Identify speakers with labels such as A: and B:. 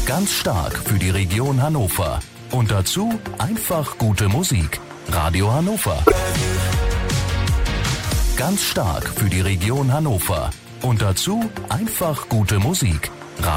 A: Ganz stark für die Region Hannover. Und dazu einfach gute Musik. Radio Hannover. Ganz stark für die Region Hannover. Und dazu einfach gute Musik.